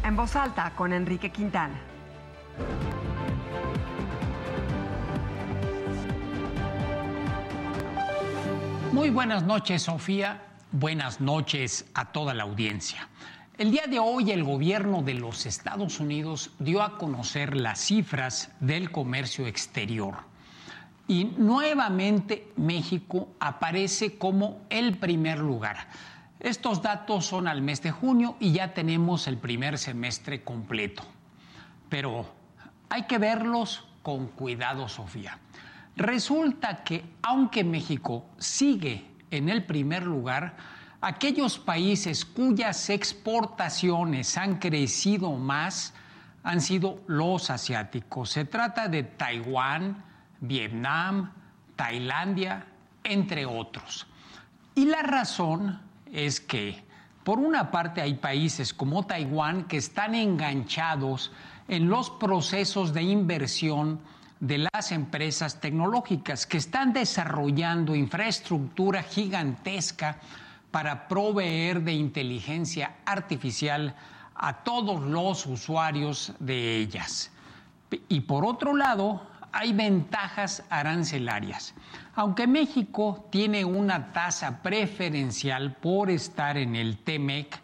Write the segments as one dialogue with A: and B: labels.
A: En Voz Alta con Enrique Quintana.
B: Muy buenas noches, Sofía. Buenas noches a toda la audiencia. El día de hoy el gobierno de los Estados Unidos dio a conocer las cifras del comercio exterior. Y nuevamente México aparece como el primer lugar. Estos datos son al mes de junio y ya tenemos el primer semestre completo. Pero hay que verlos con cuidado, Sofía. Resulta que aunque México sigue en el primer lugar, aquellos países cuyas exportaciones han crecido más han sido los asiáticos. Se trata de Taiwán, Vietnam, Tailandia, entre otros. Y la razón es que, por una parte, hay países como Taiwán que están enganchados en los procesos de inversión de las empresas tecnológicas que están desarrollando infraestructura gigantesca para proveer de inteligencia artificial a todos los usuarios de ellas. Y por otro lado, hay ventajas arancelarias. Aunque México tiene una tasa preferencial por estar en el TMEC,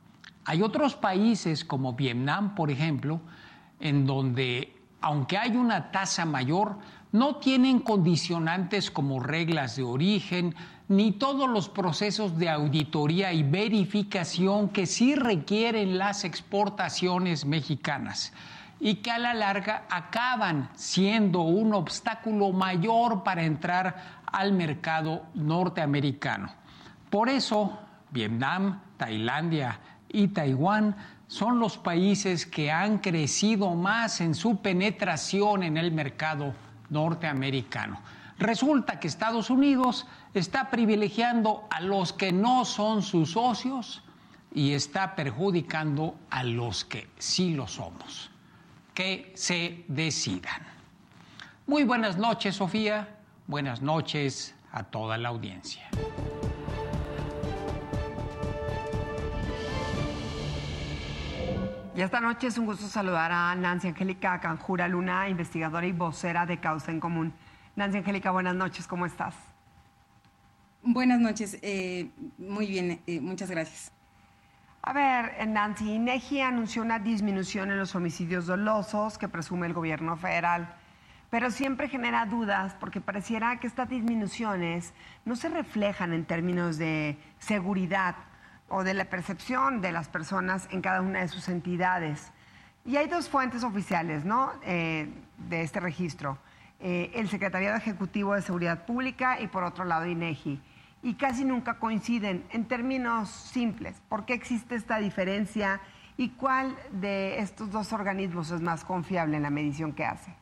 B: hay otros países como Vietnam, por ejemplo, en donde, aunque hay una tasa mayor, no tienen condicionantes como reglas de origen, ni todos los procesos de auditoría y verificación que sí requieren las exportaciones mexicanas y que a la larga acaban siendo un obstáculo mayor para entrar al mercado norteamericano. Por eso, Vietnam, Tailandia y Taiwán son los países que han crecido más en su penetración en el mercado norteamericano. Resulta que Estados Unidos está privilegiando a los que no son sus socios y está perjudicando a los que sí lo somos. Que se decidan. Muy buenas noches, Sofía. Buenas noches a toda la audiencia.
A: Y esta noche es un gusto saludar a Nancy Angélica Canjura Luna, investigadora y vocera de Causa en Común. Nancy Angélica, buenas noches, ¿cómo estás?
C: Buenas noches, muy bien, muchas gracias.
A: A ver, Nancy, INEGI anunció una disminución en los homicidios dolosos que presume el gobierno federal, pero siempre genera dudas porque pareciera que estas disminuciones no se reflejan en términos de seguridad o de la percepción de las personas en cada una de sus entidades. Y hay dos fuentes oficiales, ¿no?, de este registro. El Secretariado Ejecutivo de Seguridad Pública y, por otro lado, INEGI. Y casi nunca coinciden en términos simples. ¿Por qué existe esta diferencia y cuál de estos dos organismos es más confiable en la medición que hace?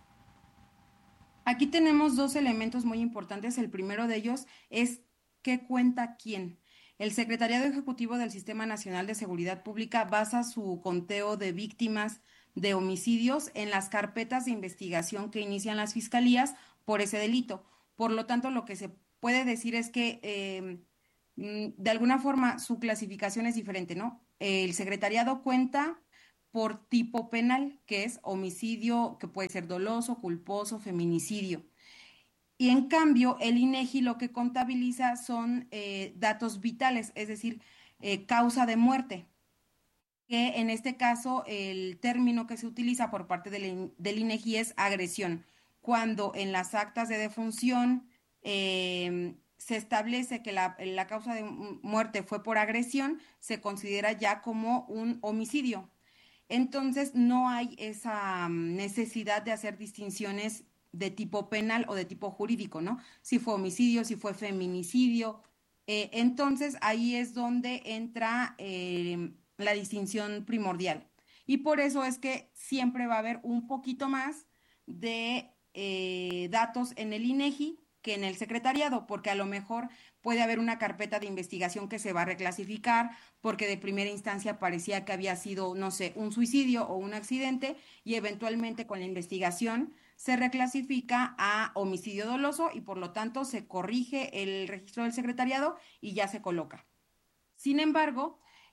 C: Aquí tenemos dos elementos muy importantes. El primero de ellos es ¿qué cuenta quién? El Secretariado Ejecutivo del Sistema Nacional de Seguridad Pública basa su conteo de víctimas de homicidios en las carpetas de investigación que inician las fiscalías por ese delito. Por lo tanto, lo que se puede decir es que de alguna forma su clasificación es diferente, ¿no? El secretariado cuenta por tipo penal, que es homicidio, que puede ser doloso, culposo, feminicidio. Y en cambio, el INEGI lo que contabiliza son datos vitales, es decir, causa de muerte, que en este caso el término que se utiliza por parte del INEGI es agresión, cuando en las actas de defunción se establece que la causa de muerte fue por agresión, se considera ya como un homicidio. Entonces, no hay esa necesidad de hacer distinciones de tipo penal o de tipo jurídico, ¿no? Si fue homicidio, si fue feminicidio. Entonces, ahí es donde entra la distinción primordial. Y por eso es que siempre va a haber un poquito más de datos en el INEGI que en el secretariado, porque a lo mejor puede haber una carpeta de investigación que se va a reclasificar, porque de primera instancia parecía que había sido, no sé, un suicidio o un accidente, y eventualmente con la investigación se reclasifica a homicidio doloso y por lo tanto se corrige el registro del secretariado y ya se coloca. Sin embargo,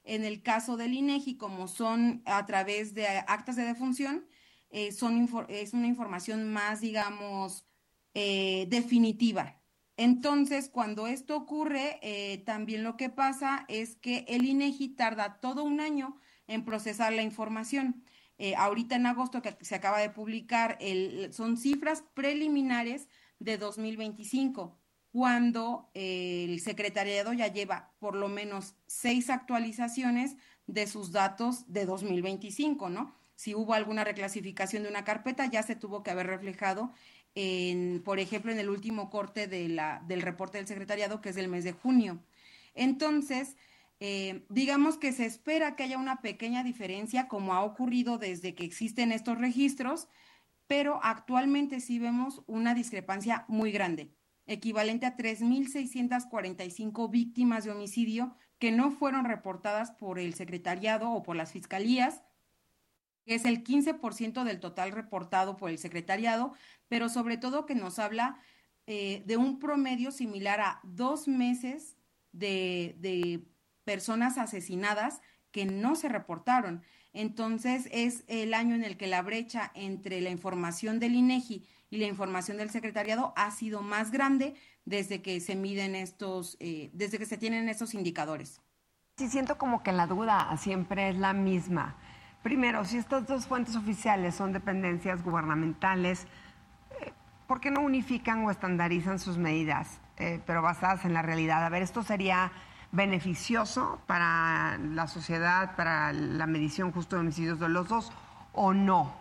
C: En el caso del INEGI, como son a través de actas de defunción, es una información más, digamos, definitiva. Entonces, cuando esto ocurre, también lo que pasa es que el INEGI tarda todo un año en procesar la información. Ahorita en agosto que se acaba de publicar, son cifras preliminares de 2025, cuando el secretariado ya lleva por lo menos 6 actualizaciones de sus datos de 2025, ¿no? Si hubo alguna reclasificación de una carpeta, ya se tuvo que haber reflejado por ejemplo, en el último corte del reporte del secretariado, que es del mes de junio. Entonces, digamos que se espera que haya una pequeña diferencia, como ha ocurrido desde que existen estos registros, pero actualmente sí vemos una discrepancia muy grande, equivalente a 3.645 víctimas de homicidio que no fueron reportadas por el secretariado o por las fiscalías, que es el 15% del total reportado por el secretariado, pero sobre todo que nos habla de un promedio similar a 2 meses de personas asesinadas que no se reportaron. Entonces es el año en el que la brecha entre la información del INEGI y la información del secretariado ha sido más grande desde que se miden desde que se tienen estos indicadores.
A: Sí, siento como que la duda siempre es la misma. Primero, si estas dos fuentes oficiales son dependencias gubernamentales, ¿por qué no unifican o estandarizan sus medidas, pero basadas en la realidad? A ver, ¿esto sería beneficioso para la sociedad, para la medición justo de homicidios dolosos o no?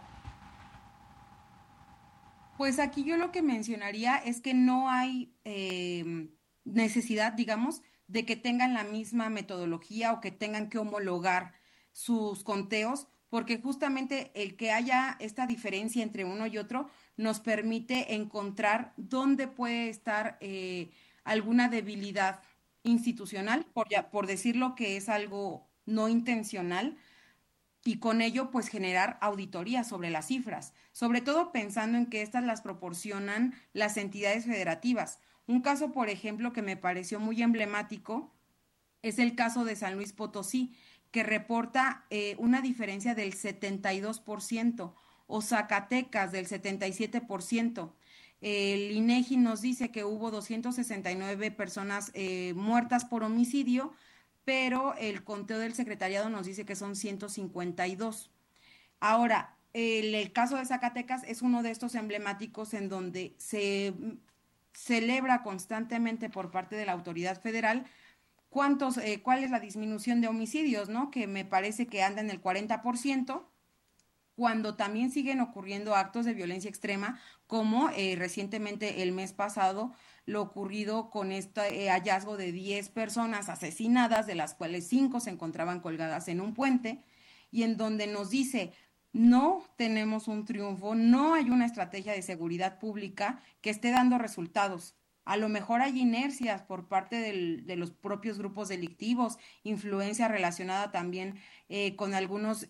C: Pues aquí yo lo que mencionaría es que no hay necesidad, digamos, de que tengan la misma metodología o que tengan que homologar sus conteos, porque justamente el que haya esta diferencia entre uno y otro nos permite encontrar dónde puede estar alguna debilidad institucional, por decirlo que es algo no intencional y con ello pues generar auditoría sobre las cifras, sobre todo pensando en que estas las proporcionan las entidades federativas. Un caso, por ejemplo, que me pareció muy emblemático es el caso de San Luis Potosí, que reporta una diferencia del 72%, o Zacatecas del 77%. El INEGI nos dice que hubo 269 personas muertas por homicidio, pero el conteo del secretariado nos dice que son 152. Ahora, el caso de Zacatecas es uno de estos emblemáticos en donde se celebra constantemente por parte de la autoridad federal cuál es la disminución de homicidios, ¿no? Que me parece que anda en el 40%, cuando también siguen ocurriendo actos de violencia extrema, como recientemente el mes pasado lo ocurrido con este hallazgo de 10 personas asesinadas, de las cuales 5 se encontraban colgadas en un puente, y en donde nos dice, no tenemos un triunfo, no hay una estrategia de seguridad pública que esté dando resultados. A lo mejor hay inercias por parte de los propios grupos delictivos, influencia relacionada también con algunos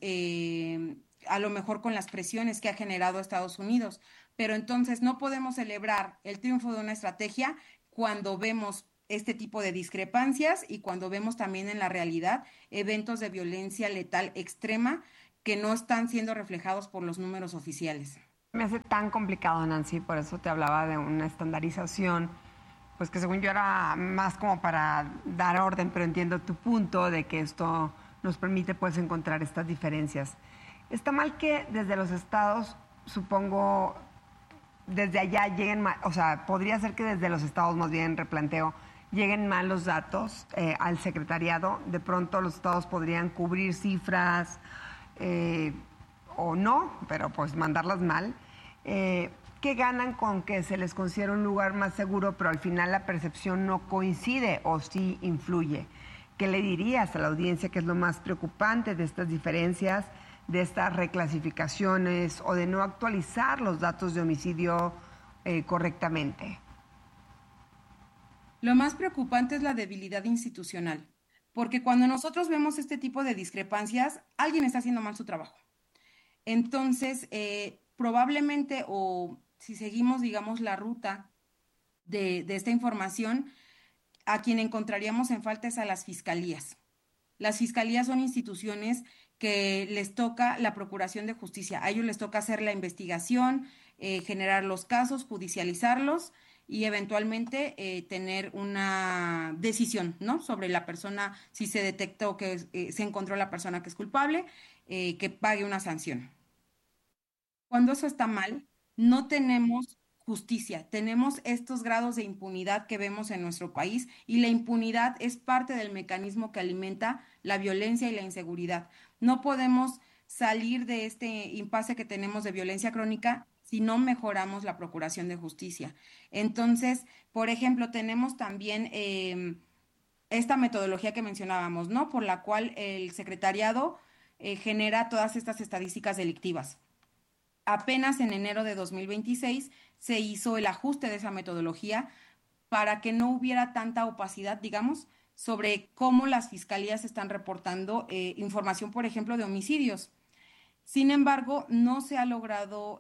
C: a lo mejor con las presiones que ha generado Estados Unidos. Pero entonces no podemos celebrar el triunfo de una estrategia cuando vemos este tipo de discrepancias y cuando vemos también en la realidad eventos de violencia letal extrema que no están siendo reflejados por los números oficiales.
A: Me hace tan complicado, Nancy, por eso te hablaba de una estandarización, pues que según yo era más como para dar orden, pero entiendo tu punto de que esto nos permite pues encontrar estas diferencias. Está mal que desde los estados, supongo, desde allá lleguen mal, o sea, podría ser que desde los estados, más bien replanteo, lleguen mal los datos al secretariado. De pronto los estados podrían cubrir cifras o no, pero pues mandarlas mal. ¿Qué ganan con que se les considere un lugar más seguro, pero al final la percepción no coincide o sí influye? ¿Qué le dirías a la audiencia que es lo más preocupante de estas diferencias, de estas reclasificaciones o de no actualizar los datos de homicidio correctamente?
C: Lo más preocupante es la debilidad institucional, porque cuando nosotros vemos este tipo de discrepancias, alguien está haciendo mal su trabajo. Entonces, probablemente, o si seguimos, digamos, la ruta de esta información, a quien encontraríamos en falta es a las fiscalías. Las fiscalías son instituciones que les toca la procuración de justicia. A ellos les toca hacer la investigación, generar los casos, judicializarlos y eventualmente tener una decisión, ¿no? Sobre la persona, si se detectó que se encontró la persona que es culpable, que pague una sanción. Cuando eso está mal, no tenemos justicia, tenemos estos grados de impunidad que vemos en nuestro país y la impunidad es parte del mecanismo que alimenta la violencia y la inseguridad. No podemos salir de este impasse que tenemos de violencia crónica si no mejoramos la procuración de justicia. Entonces, por ejemplo, tenemos también esta metodología que mencionábamos, ¿no? Por la cual el secretariado genera todas estas estadísticas delictivas. Apenas en enero de 2026 se hizo el ajuste de esa metodología para que no hubiera tanta opacidad, digamos, sobre cómo las fiscalías están reportando información, por ejemplo, de homicidios. Sin embargo, no se ha logrado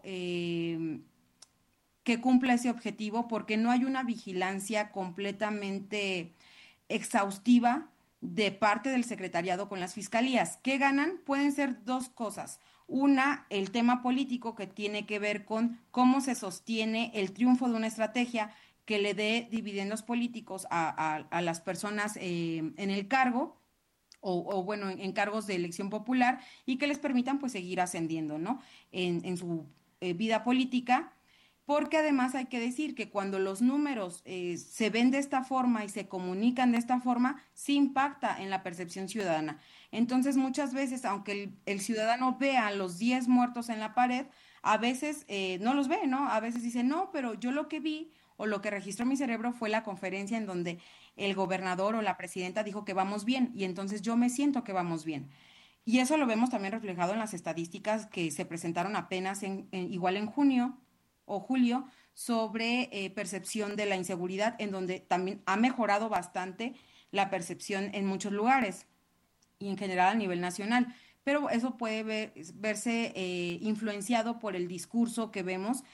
C: que cumpla ese objetivo porque no hay una vigilancia completamente exhaustiva de parte del secretariado con las fiscalías. ¿Qué ganan? Pueden ser dos cosas. Una, el tema político que tiene que ver con cómo se sostiene el triunfo de una estrategia que le dé dividendos políticos a las personas en el cargo o bueno, en cargos de elección popular y que les permitan pues seguir ascendiendo, ¿no? En su vida política. Porque además hay que decir que cuando los números se ven de esta forma y se comunican de esta forma, sí impacta en la percepción ciudadana. Entonces, muchas veces, aunque el ciudadano vea los 10 muertos en la pared, a veces no los ve, ¿no? A veces dice, no, pero yo lo que vi o lo que registró mi cerebro fue la conferencia en donde el gobernador o la presidenta dijo que vamos bien y entonces yo me siento que vamos bien. Y eso lo vemos también reflejado en las estadísticas que se presentaron apenas igual en junio o julio sobre percepción de la inseguridad, en donde también ha mejorado bastante la percepción en muchos lugares y en general a nivel nacional. Pero eso puede verse influenciado por el discurso que vemos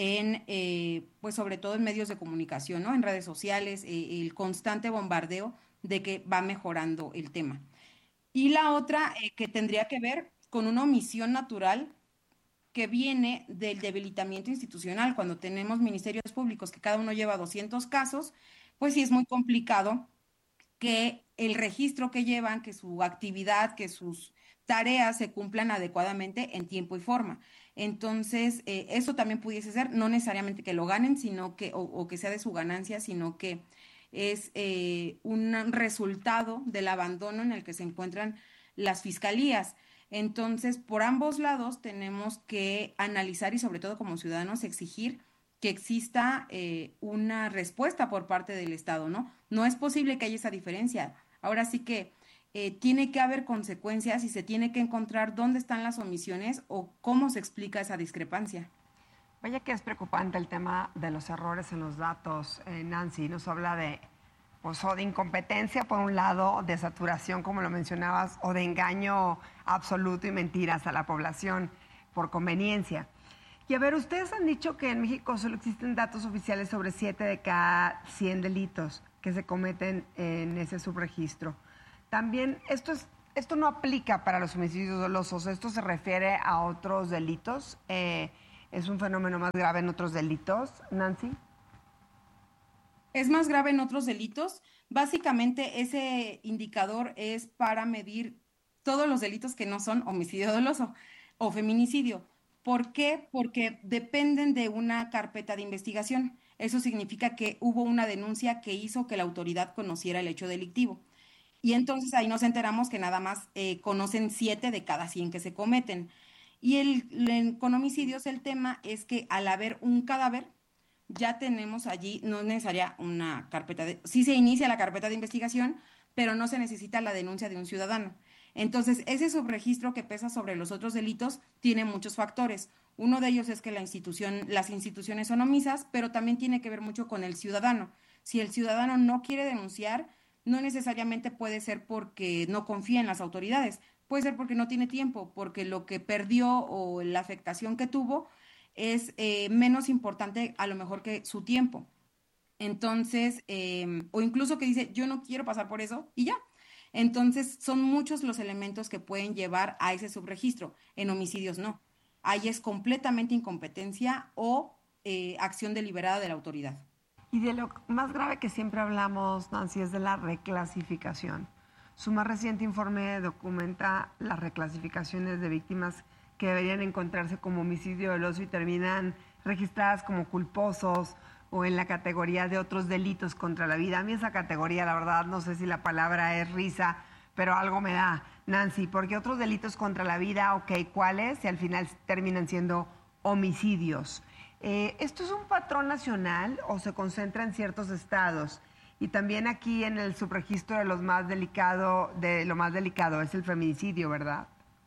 C: pues sobre todo en medios de comunicación, ¿no? En redes sociales, el constante bombardeo de que va mejorando el tema. Y la otra que tendría que ver con una omisión natural que viene del debilitamiento institucional. Cuando tenemos ministerios públicos que cada uno lleva 200 casos, pues sí es muy complicado que el registro que llevan, que su actividad, que sus tareas se cumplan adecuadamente en tiempo y forma. Entonces, eso también pudiese ser, no necesariamente que lo ganen, sino que, o que sea de su ganancia, sino que es un resultado del abandono en el que se encuentran las fiscalías. Entonces, por ambos lados tenemos que analizar y sobre todo como ciudadanos exigir que exista una respuesta por parte del Estado, ¿no? No es posible que haya esa diferencia. Ahora sí que tiene que haber consecuencias y se tiene que encontrar dónde están las omisiones o cómo se explica esa discrepancia.
A: Vaya que es preocupante el tema de los errores en los datos. Nancy nos habla de, pues, o de incompetencia por un lado, de saturación, como lo mencionabas, o de engaño absoluto y mentiras a la población por conveniencia. Y a ver, ustedes han dicho que en México solo existen datos oficiales sobre 7 de cada 100 delitos que se cometen en ese subregistro. También esto no aplica para los homicidios dolosos, esto se refiere a otros delitos. ¿Es un fenómeno más grave en otros delitos, Nancy?
C: Es más grave en otros delitos. Básicamente, ese indicador es para medir todos los delitos que no son homicidio doloso o feminicidio. ¿Por qué? Porque dependen de una carpeta de investigación. Eso significa que hubo una denuncia que hizo que la autoridad conociera el hecho delictivo. Y entonces ahí nos enteramos que nada más conocen 7 de cada 100 que se cometen. Y con homicidios el tema es que al haber un cadáver, ya tenemos allí, no es necesaria una carpeta sí se inicia la carpeta de investigación, pero no se necesita la denuncia de un ciudadano. Entonces, ese subregistro que pesa sobre los otros delitos tiene muchos factores. Uno de ellos es que las instituciones son omisas, pero también tiene que ver mucho con el ciudadano. Si el ciudadano no quiere denunciar, no necesariamente puede ser porque no confía en las autoridades, puede ser porque no tiene tiempo, porque lo que perdió o la afectación que tuvo es menos importante a lo mejor que su tiempo. Entonces, o incluso que dice, yo no quiero pasar por eso y ya. Entonces, son muchos los elementos que pueden llevar a ese subregistro. En homicidios no. Ahí es completamente incompetencia o acción deliberada de la autoridad.
A: Y de lo más grave que siempre hablamos, Nancy, es de la reclasificación. Su más reciente informe documenta las reclasificaciones de víctimas que deberían encontrarse como homicidio doloso y terminan registradas como culposos o en la categoría de otros delitos contra la vida. A mí esa categoría, la verdad, no sé si la palabra es risa, pero algo me da, Nancy, porque otros delitos contra la vida, ok, ¿cuáles? Y al final terminan siendo homicidios. ¿Esto es un patrón nacional o se concentra en ciertos estados? Y también aquí en el subregistro de lo más delicado es el feminicidio, ¿verdad?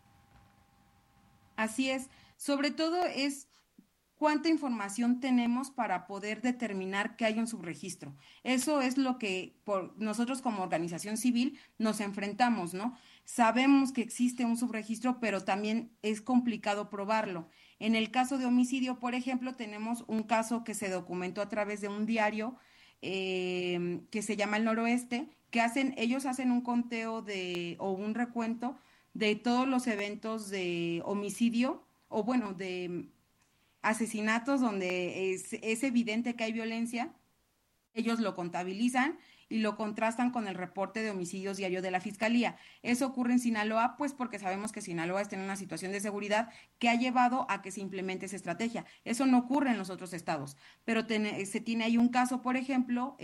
C: Así es. Sobre todo es cuánta información tenemos para poder determinar que hay un subregistro. Eso es lo que nosotros como organización civil nos enfrentamos, ¿no? Sabemos que existe un subregistro, pero también es complicado probarlo. En el caso de homicidio, por ejemplo, tenemos un caso que se documentó a través de un diario que se llama El Noroeste, que ellos hacen un conteo o un recuento de todos los eventos de homicidio, o bueno, de asesinatos donde es evidente que hay violencia. Ellos lo contabilizan y lo contrastan con el reporte de homicidios diario de la Fiscalía. Eso ocurre en Sinaloa, pues porque sabemos que Sinaloa está en una situación de seguridad que ha llevado a que se implemente esa estrategia. Eso no ocurre en los otros estados, pero se tiene ahí un caso, por ejemplo,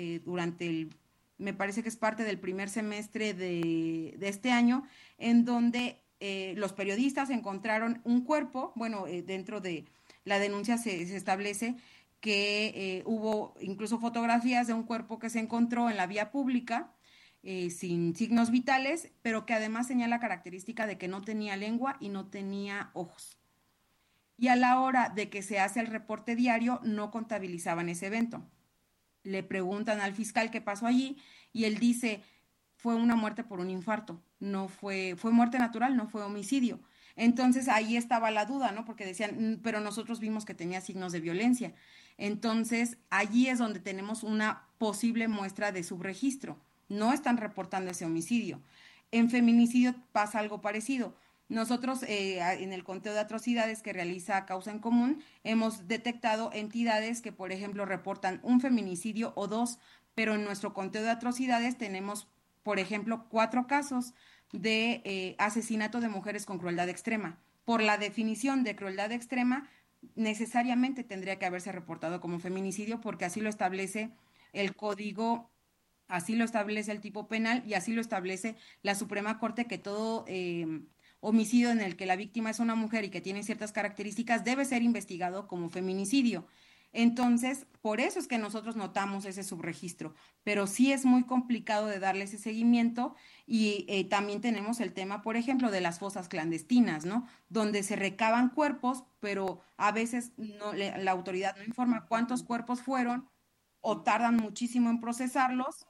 C: me parece que es parte del primer semestre de este año, en donde los periodistas encontraron un cuerpo, dentro de la denuncia se establece que hubo incluso fotografías de un cuerpo que se encontró en la vía pública sin signos vitales, pero que además tenía la característica de que no tenía lengua y no tenía ojos. Y a la hora de que se hace el reporte diario, no contabilizaban ese evento. Le preguntan al fiscal qué pasó allí y él dice, fue una muerte por un infarto, fue muerte natural, no fue homicidio. Entonces ahí estaba la duda, ¿no? Porque decían, pero nosotros vimos que tenía signos de violencia. Entonces allí es donde tenemos una posible muestra de subregistro. No están reportando ese homicidio. En feminicidio pasa algo parecido. Nosotros en el conteo de atrocidades que realiza Causa en Común hemos detectado entidades que, por ejemplo, reportan un feminicidio o dos, pero en nuestro conteo de atrocidades tenemos, por ejemplo, 4 casos de asesinato de mujeres con crueldad extrema. Por la definición de crueldad extrema, necesariamente tendría que haberse reportado como feminicidio porque así lo establece el código, así lo establece el tipo penal y así lo establece la Suprema Corte, que todo homicidio en el que la víctima es una mujer y que tiene ciertas características debe ser investigado como feminicidio. Entonces, por eso es que nosotros notamos ese subregistro, pero sí es muy complicado de darle ese seguimiento y también tenemos el tema, por ejemplo, de las fosas clandestinas, ¿no? Donde se recaban cuerpos, pero a veces la autoridad no informa cuántos cuerpos fueron o tardan muchísimo en procesarlos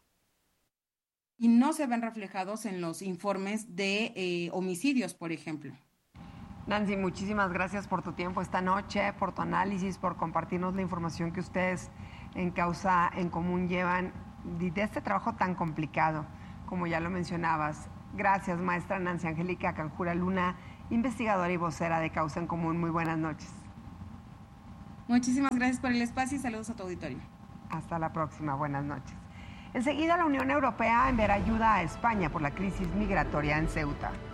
C: y no se ven reflejados en los informes de homicidios, por ejemplo.
A: Nancy, muchísimas gracias por tu tiempo esta noche, por tu análisis, por compartirnos la información que ustedes en Causa en Común llevan de este trabajo tan complicado, como ya lo mencionabas. Gracias, maestra Nancy Angélica Canjura Luna, investigadora y vocera de Causa en Común. Muy buenas noches.
C: Muchísimas gracias por el espacio y saludos a tu auditorio.
A: Hasta la próxima, buenas noches. Enseguida la Unión Europea enviará ayuda a España por la crisis migratoria en Ceuta.